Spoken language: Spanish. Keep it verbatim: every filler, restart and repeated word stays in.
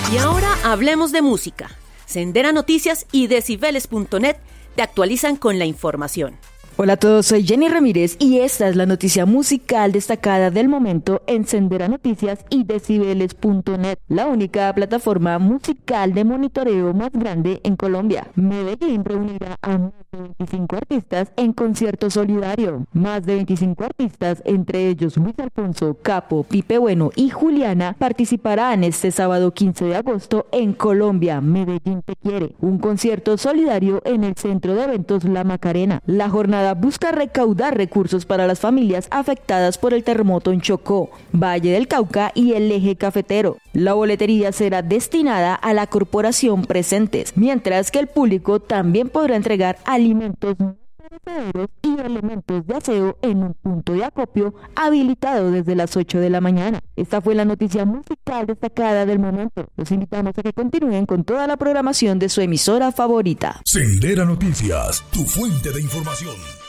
Y ahora hablemos de música. Sendera Noticias y Decibeles punto net te actualizan con la información. Hola a todos, soy Jenny Ramírez y esta es la noticia musical destacada del momento en Sendera Noticias y Decibeles punto net, la única plataforma musical de monitoreo más grande en Colombia. Medellín reunirá a más de veinticinco artistas en concierto solidario. Más de veinticinco artistas, entre ellos Luis Alfonso, Capo, Pipe Bueno y Juliana, participarán este sábado quince de agosto en Colombia. Medellín te quiere, un concierto solidario en el Centro de Eventos La Macarena. La jornada busca recaudar recursos para las familias afectadas por el terremoto en Chocó, Valle del Cauca y el Eje Cafetero. La boletería será destinada a la corporación Presentes, mientras que el público también podrá entregar alimentos y elementos de aseo en un punto de acopio habilitado desde las ocho de la mañana. Esta fue la noticia musical destacada del momento. Los invitamos a que continúen con toda la programación de su emisora favorita. Sendera Noticias, tu fuente de información.